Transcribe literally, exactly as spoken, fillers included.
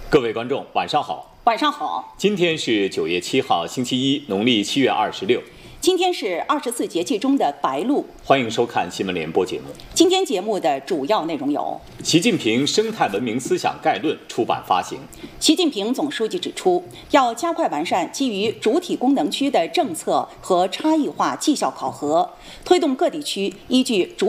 各位观众，晚上好。 晚上好。 今天是九月七号，星期一，农历七月二十六。 今天是二十四节气中的白露。 欢迎收看新闻联播节目。 今天节目的主要内容有： 习近平生态文明思想概论出版发行。 习近平总书记指出，要加快完善基于主体功能区的政策和差异化绩效考核，推动各地区依据主